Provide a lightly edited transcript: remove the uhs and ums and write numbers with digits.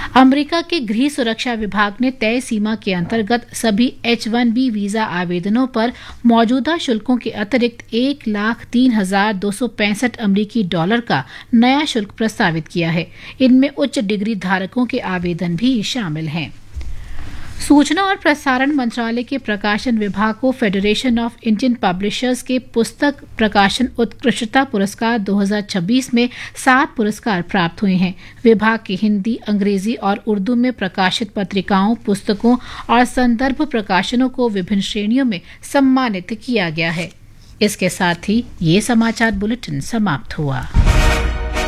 America के गृह सुरक्षा विभाग ने तय सीमा के अंतर्गत सभी H-1B वीजा आवेदनों पर मौजूदा शुल्कों के अतिरिक्त $1,03,265 अमेरिकी डॉलर का नया शुल्क प्रस्तावित किया है। इनमें उच्च डिग्री धारकों के आवेदन भी शामिल हैं। सूचना और प्रसारण मंत्रालय के प्रकाशन विभाग को फेडरेशन ऑफ इंडियन पब्लिशर्स के पुस्तक प्रकाशन उत्कृष्टता पुरस्कार 2026 में 7 पुरस्कार प्राप्त हुए हैं। विभाग की हिंदी, अंग्रेजी और उर्दू में प्रकाशित पत्रिकाओं, पुस्तकों और संदर्भ प्रकाशनों को विभिन्न श्रेणियों में सम्मानित किया गया है। इसके साथ ही ये समाचार बुलेटिन समाप्त हुआ।